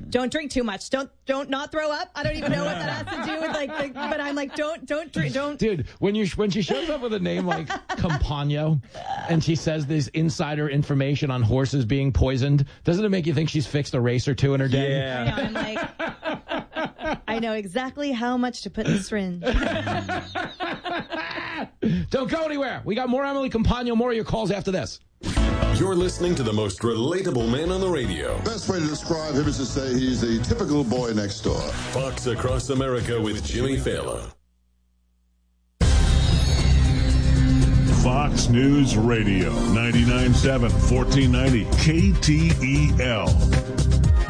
Don't drink too much. Don't not throw up. I don't even know what that has to do with but I'm like, don't drink, don't. Dude, when she shows up with a name like Campagno and she says this insider information on horses being poisoned, doesn't it make you think she's fixed a race or two in her day? Yeah. I know, I'm like, I know exactly how much to put in the syringe. Don't go anywhere. We got more Emily Campagno, more of your calls after this. You're listening to the most relatable man on the radio. Best way to describe him is to say he's the typical boy next door. Fox Across America with Jimmy Fallon. Fox News Radio, 99.7, 1490, KTEL.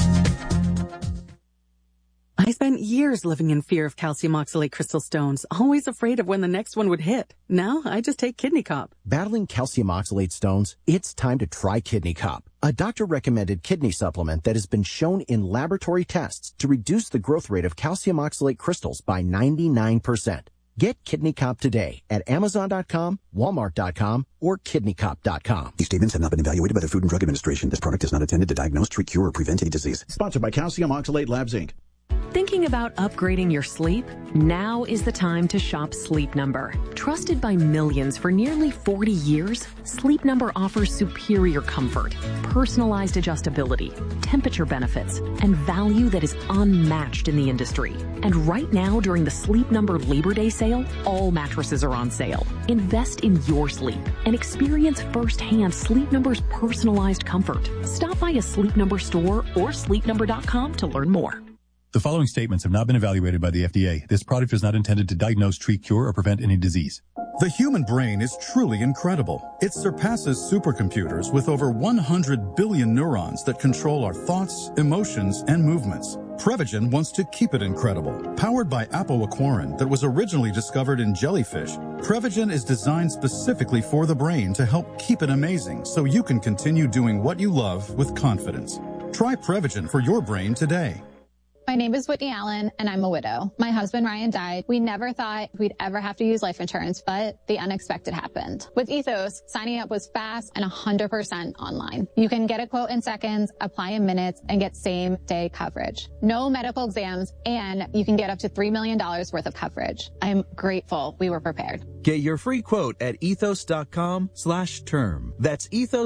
I spent years living in fear of calcium oxalate crystal stones, always afraid of when the next one would hit. Now I just take Kidney Cop. Battling calcium oxalate stones? It's time to try Kidney Cop, a doctor-recommended kidney supplement that has been shown in laboratory tests to reduce the growth rate of calcium oxalate crystals by 99%. Get Kidney Cop today at Amazon.com, Walmart.com, or KidneyCop.com. These statements have not been evaluated by the Food and Drug Administration. This product is not intended to diagnose, treat, cure, or prevent any disease. Sponsored by Calcium Oxalate Labs, Inc. Thinking about upgrading your sleep? Now is the time to shop Sleep Number. Trusted by millions for nearly 40 years, Sleep Number offers superior comfort, personalized adjustability, temperature benefits, and value that is unmatched in the industry. And right now, during the Sleep Number Labor Day sale, all mattresses are on sale. Invest in your sleep and experience firsthand Sleep Number's personalized comfort. Stop by a Sleep Number store or sleepnumber.com to learn more. The following statements have not been evaluated by the FDA. This product is not intended to diagnose, treat, cure, or prevent any disease. The human brain is truly incredible. It surpasses supercomputers with over 100 billion neurons that control our thoughts, emotions, and movements. Prevagen wants to keep it incredible. Powered by apoaquarin that was originally discovered in jellyfish, Prevagen is designed specifically for the brain to help keep it amazing so you can continue doing what you love with confidence. Try Prevagen for your brain today. My name is Whitney Allen, and I'm a widow. My husband, Ryan, died. We never thought we'd ever have to use life insurance, but the unexpected happened. With Ethos, signing up was fast and 100% online. You can get a quote in seconds, apply in minutes, and get same-day coverage. No medical exams, and you can get up to $3 million worth of coverage. I'm grateful we were prepared. Get your free quote at ethos.com/term. That's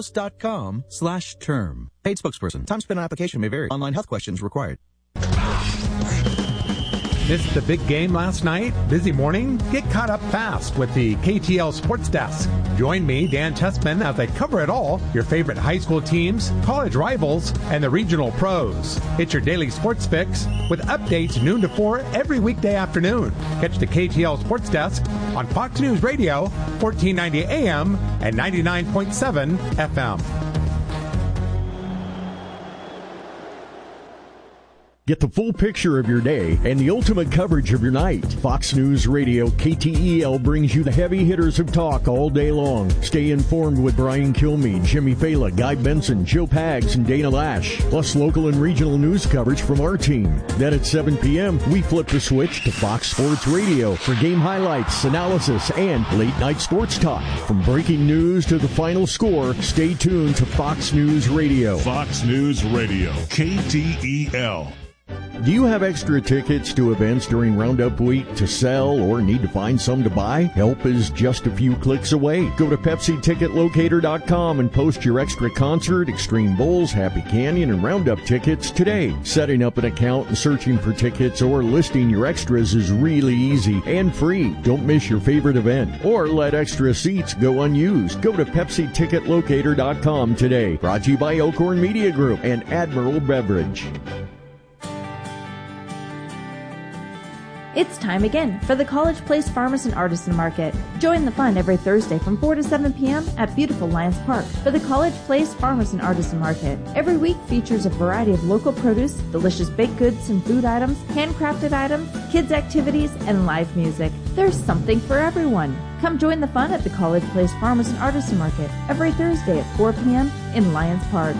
ethos.com/term. Paid spokesperson. Time spent on application may vary. Online health questions required. Missed the big game last night? Busy morning? Get caught up fast with the KTL Sports Desk. Join me, Dan Tessman, as I cover it all, your favorite high school teams, college rivals, and the regional pros. It's your daily sports fix with updates noon to 4 every weekday afternoon. Catch the KTL Sports Desk on Fox News Radio, 1490 AM and 99.7 FM. Get the full picture of your day and the ultimate coverage of your night. Fox News Radio KTEL brings you the heavy hitters of talk all day long. Stay informed with Brian Kilmeade, Jimmy Fala, Guy Benson, Joe Pags, and Dana Lash. Plus local and regional news coverage from our team. Then at 7 p.m., we flip the switch to Fox Sports Radio for game highlights, analysis, and late night sports talk. From breaking news to the final score, stay tuned to Fox News Radio. Fox News Radio, KTEL. Do you have extra tickets to events during Roundup Week to sell or need to find some to buy? Help is just a few clicks away. Go to PepsiTicketLocator.com and post your extra concert, Extreme Bowls, Happy Canyon, and Roundup tickets today. Setting up an account and searching for tickets or listing your extras is really easy and free. Don't miss your favorite event or let extra seats go unused. Go to PepsiTicketLocator.com today. Brought to you by Elkhorn Media Group and Admiral Beverage. It's time again for the College Place Farmers and Artisan Market. Join the fun every Thursday from 4 to 7 p.m. at beautiful Lions Park for the College Place Farmers and Artisan Market. Every week features a variety of local produce, delicious baked goods and food items, handcrafted items, kids' activities, and live music. There's something for everyone. Come join the fun at the College Place Farmers and Artisan Market every Thursday at 4 p.m. in Lions Park.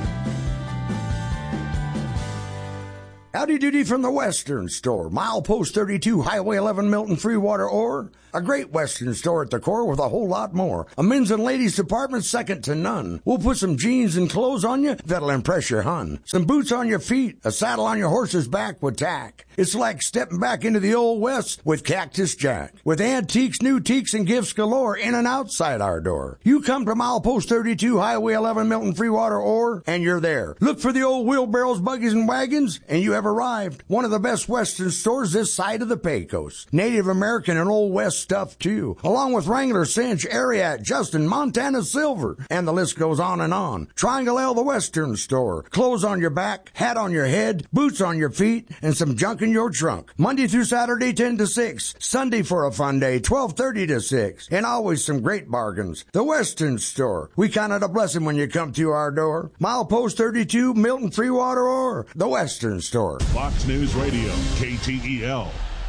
Howdy doody from the Western Store, milepost 32, Highway 11, Milton, Freewater, or A great Western store at the core with a whole lot more. A men's and ladies department second to none. We'll put some jeans and clothes on you that'll impress your hun. Some boots on your feet, a saddle on your horse's back with tack. It's like stepping back into the Old West with Cactus Jack. With antiques, new teaks, and gifts galore in and outside our door. You come to Milepost 32, Highway 11, Milton Freewater, Ore, and you're there. Look for the old wheelbarrows, buggies, and wagons, and you have arrived. One of the best Western stores this side of the Pecos. Native American and Old West stuff, too. Along with Wrangler, Cinch, Ariat, Justin, Montana Silver, and the list goes on and on. Triangle L, the Western store. Clothes on your back, hat on your head, boots on your feet, and some junk in your trunk. Monday through Saturday, 10 to 6. Sunday for a fun day, 12:30 to 6. And always some great bargains. The Western store. We count it a blessing when you come to our door. Milepost 32, Milton Freewater, or the Western store. Fox News Radio, KTEL.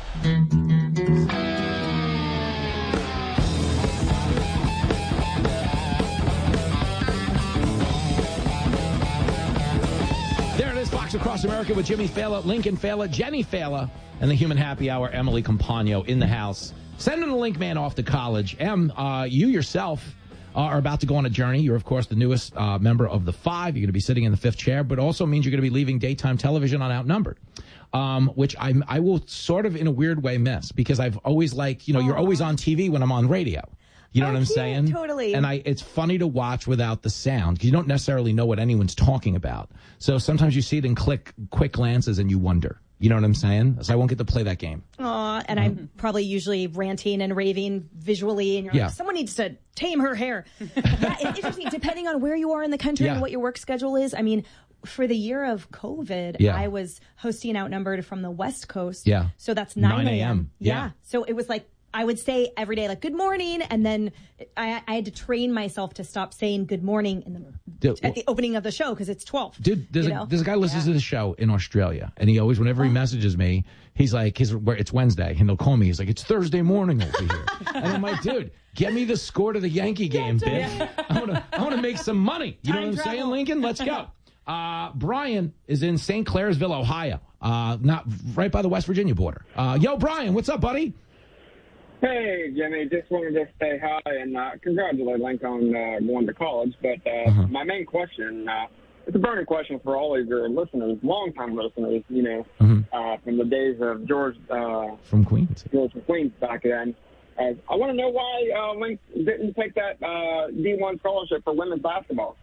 There it is, Fox Across America with Jimmy Fallon, Lincoln Fallon, Jenny Fallon, and the Human Happy Hour, Emily Compagno in the house. Sending the link man off to college. You yourself are about to go on a journey. You're, of course, the newest member of the five. You're going to be sitting in the fifth chair, but also means you're going to be leaving daytime television on Outnumbered, which I will sort of in a weird way miss, because I've always liked, you're always on TV when I'm on radio. You know what I'm saying? Totally. And it's funny to watch without the sound, because you don't necessarily know what anyone's talking about. So sometimes you see it in quick glances and you wonder. You know what I'm saying? So I won't get to play that game. And I'm probably usually ranting and raving visually, and you're like, someone needs to tame her hair. Yeah, it's interesting. Depending on where you are in the country and what your work schedule is. I mean, for the year of COVID, I was hosting Outnumbered from the West Coast. Yeah. So that's 9 a.m. Yeah. So it was like, I would say every day, like, good morning. And then I had to train myself to stop saying good morning at the opening of the show, because it's 12. Dude, there's a guy listens to the show in Australia, and he always, whenever he messages me, he's like, it's Wednesday, and he'll call me. He's like, it's Thursday morning over here. And I'm like, dude, get me the score to the Yankee game, bitch. I want to make some money. You know what I'm saying, Lincoln? Let's go. Brian is in St. Clairsville, Ohio, not right by the West Virginia border. Yo, Brian, what's up, buddy? Hey, Jimmy, just wanted to say hi and congratulate Link on going to college. But my main question, it's a burning question for all of your listeners, longtime listeners, from the days of George from Queens. George from Queens back then. I want to know why Link didn't take that D1 scholarship for women's basketball.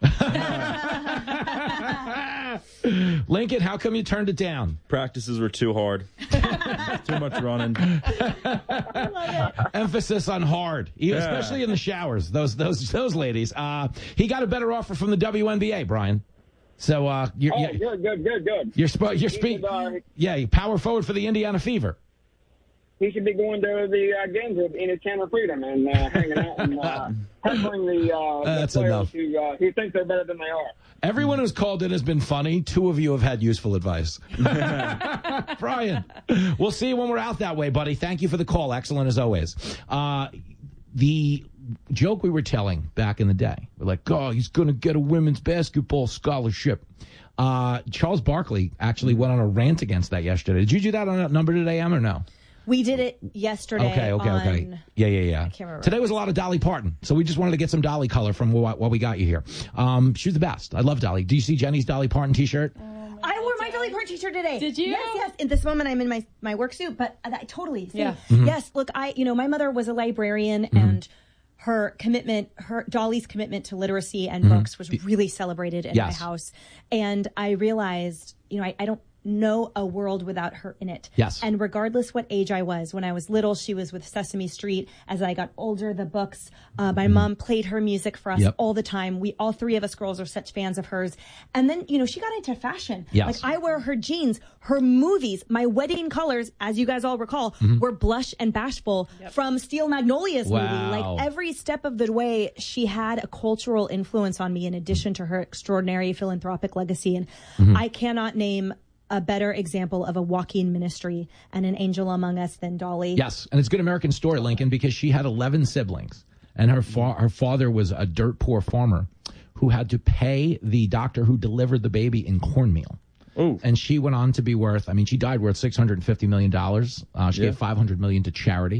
Lincoln, how come you turned it down? Practices were too hard. Too much running. Emphasis on hard, especially in the showers. Those ladies. He got a better offer from the WNBA, Brian. So good. You're power forward for the Indiana Fever. He should be going to the games with Enos Chandler Freedom and hanging out and heckling the players who think they're better than they are. Everyone who's called in has been funny. Two of you have had useful advice. Brian, we'll see you when we're out that way, buddy. Thank you for the call. Excellent as always. The joke we were telling back in the day, we're like, he's going to get a women's basketball scholarship. Charles Barkley actually went on a rant against that yesterday. Did you do that on Outnumbered at AM or no? We did it yesterday. Okay. Yeah. I can't remember. Today was a lot of Dolly Parton, so we just wanted to get some Dolly color from what we got you here. She was the best. I love Dolly. Do you see Jenny's Dolly Parton T-shirt? I wore my Dolly Parton T-shirt today. Did you? Yes. In this moment, I'm in my work suit, but I totally. See, yeah. Mm-hmm. Yes. Look, my mother was a librarian, and Dolly's commitment to literacy and books was really celebrated in my house. And I realized, I don't know a world without her in it. Yes. And regardless what age I was, when I was little, she was with Sesame Street. As I got older, the books, my mom played her music for us all the time. All three of us girls are such fans of hers. And then, she got into fashion. Yes. Like, I wear her jeans, her movies, my wedding colors, as you guys all recall, were Blush and Bashful from Steel Magnolia's movie. Like, every step of the way, she had a cultural influence on me in addition to her extraordinary philanthropic legacy. And I cannot name a better example of a walking ministry and an angel among us than Dolly. Yes, and it's a good American story, Lincoln, because she had 11 siblings, and her father was a dirt poor farmer who had to pay the doctor who delivered the baby in cornmeal. Ooh. And she went on to be worth, she died worth $650 million. She gave $500 million to charity.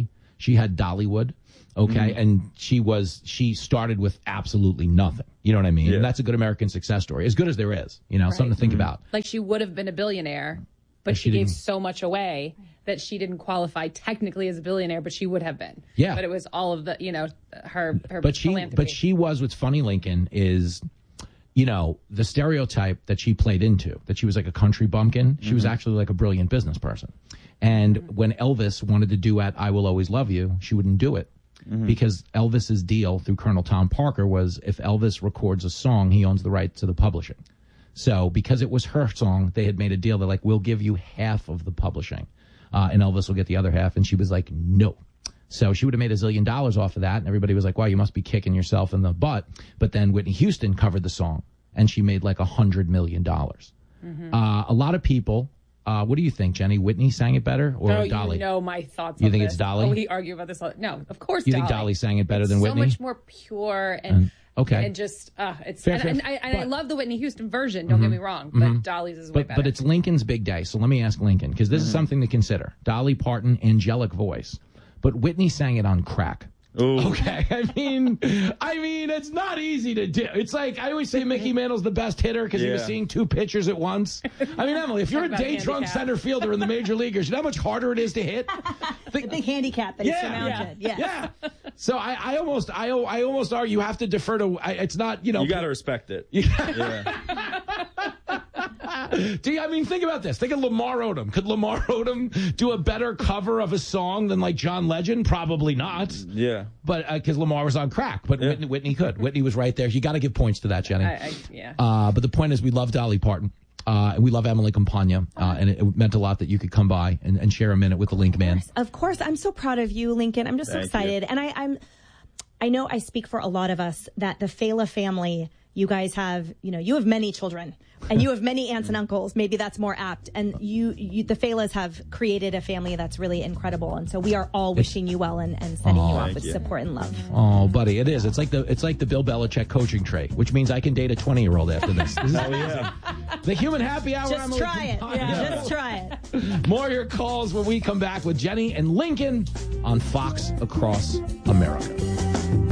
She had Dollywood. Okay. And she started with absolutely nothing. You know what I mean? Yeah. And that's a good American success story. As good as there is, something to think about. Like she would have been a billionaire, but she gave so much away that she didn't qualify technically as a billionaire, but she would have been. Yeah. But it was all of the, her philanthropy. But she was, what's funny, Lincoln, is, the stereotype that she played into, that she was like a country bumpkin. She was actually like a brilliant business person. And when Elvis wanted to duet I Will Always Love You, she wouldn't do it. Because Elvis's deal through Colonel Tom Parker was if Elvis records a song, he owns the right to the publishing. So because it was her song, they had made a deal. They're like, we'll give you half of the publishing, and Elvis will get the other half. And she was like, no. So she would have made $1 zillion off of that. And everybody was like, wow, you must be kicking yourself in the butt. But then Whitney Houston covered the song, and she made like $100 million. A lot of people... what do you think, Jenny? Whitney sang it better or Dolly? You know my thoughts You on think this. it's Dolly? We argue about this all. No, of course You Dolly. think Dolly sang it better than Whitney? So much more pure and okay. And just it's Fair, and I love the Whitney Houston version, don't get me wrong, but Dolly's is way better. But it's Lincoln's big day. So let me ask Lincoln, because this is something to consider. Dolly Parton, angelic voice. But Whitney sang it on crack. Ooh. Okay, I mean, it's not easy to do. It's like I always say, Mickey Mantle's the best hitter because he was seeing 2 pitchers at once. I mean, Emily, if you're a day drunk center fielder in the major leaguers, you know how much harder it is to hit. The big handicap that he surmounted. Yeah. So I almost argue you have to defer to. It's not You got to respect it. Think about this. Think of Lamar Odom. Could Lamar Odom do a better cover of a song than like John Legend? Probably not. Yeah. But because Lamar was on crack, but Whitney could. Whitney was right there. You got to give points to that, Jenny. But the point is, we love Dolly Parton. And we love Emily Campagna, and it meant a lot that you could come by and share a minute with the Link Man. Of course. I'm so proud of you, Lincoln. I'm just so excited. And I know I speak for a lot of us that the Fela family, you guys have, you have many children and you have many aunts and uncles. Maybe that's more apt. And the Felas have created a family that's really incredible. And so we are all wishing you well and sending you off with support and love. Oh, buddy, it is. It's like the Bill Belichick coaching tray, which means I can date a 20-year-old after this. The Human Happy Hour. Just try it. Yeah, just try it. More of your calls when we come back with Jenny and Lincoln on Fox Across America.